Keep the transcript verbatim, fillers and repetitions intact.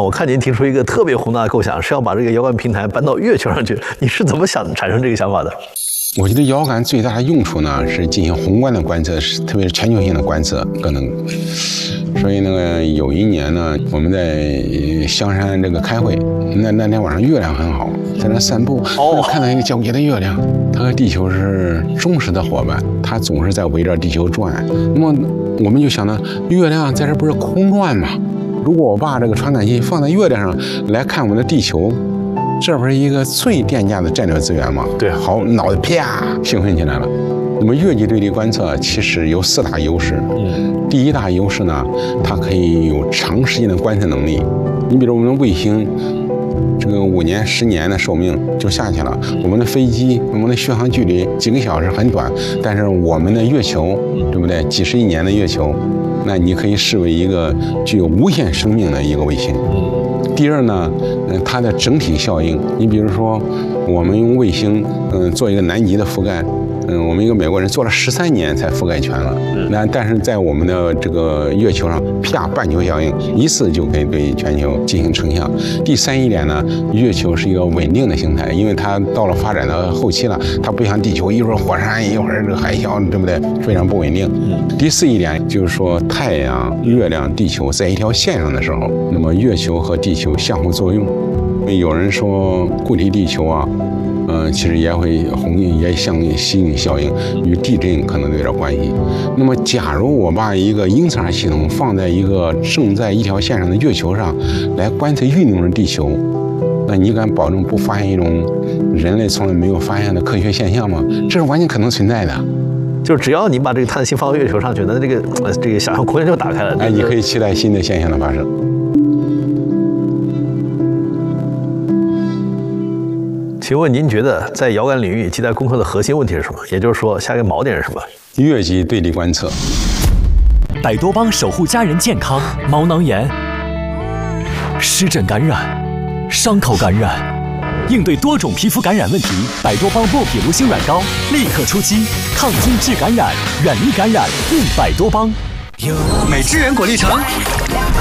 我看您提出一个特别宏大的构想，是要把这个遥感平台搬到月球上去，你是怎么想产生这个想法的？ 我觉得遥感最大的用处呢，是进行宏观的观测，特别是全球性的观测可能。所以那个有一年呢，我们在香山这个开会，那那天晚上月亮很好，在那散步，哦，看到一个皎洁的月亮，它和地球是忠实的伙伴，它总是在围着地球转。那么我们就想到，月亮在这不是空转吗？如果我把这个传感器放在月亮上来看我们的地球，这不是一个最廉价的战略资源吗？ 对， 好，脑袋啪兴奋起来了。那么月际对地观测其实有四大优势。嗯，第一大优势呢，它可以有长时间的观测能力。你比如我们的卫星，这个五年、十年的寿命就下去了。我们的飞机，我们的续航距离几个小时很短，但是我们的月球，对不对？几十亿年的月球，那你可以视为一个具有无限生命的一个卫星。第二呢，嗯，它的整体效应，你比如说，我们用卫星，嗯，做一个南极的覆盖。嗯，我们一个美国人做了十三年才覆盖全了。那但是在我们的这个月球上，啪，半球效应一次就可以对全球进行成像。第三一点呢，月球是一个稳定的形态，因为它到了发展的后期了，它不像地球一会儿火山一会儿这个海啸，对不对？非常不稳定。第四一点就是说，太阳、月亮、地球在一条线上的时候，那么月球和地球相互作用。有人说固体地球啊。嗯，其实也会红也像吸引效应，与地震可能有点关系。那么，假如我把一个英特尔系统放在一个正在一条线上的月球上，来观测运动的地球，那你敢保证不发现一种人类从来没有发现的科学现象吗？这是完全可能存在的。 就是只要你把这个探测器放到月球上去，那这个呃这个想象空间就打开了。 哎，你可以期待新的现象的发生。 请问您觉得在遥感领域亟待攻克的核心问题是什么？也就是说，下一个锚点是什么？ 月际对地观测。 百多邦守护家人健康，毛囊炎、湿疹感染、伤口感染，应对多种皮肤感染问题，百多邦洛比卢星软膏立刻出击，抗菌治感染，远离感染，用百多邦。 美汁源果粒橙。